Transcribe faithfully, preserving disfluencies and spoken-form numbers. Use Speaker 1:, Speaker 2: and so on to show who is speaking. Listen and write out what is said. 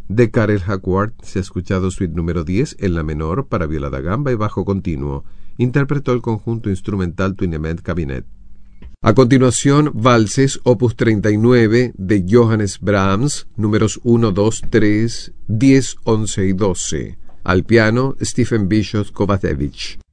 Speaker 1: De Karel Hagwart se ha escuchado suite número diez en la menor para viola da gamba y bajo continuo. Interpretó el conjunto instrumental Twinement Cabinet. A continuación, valses opus treinta y nueve de Johannes Brahms, números uno, dos, tres, diez, once y doce. Al piano, Stephen Bishop Kovacevic.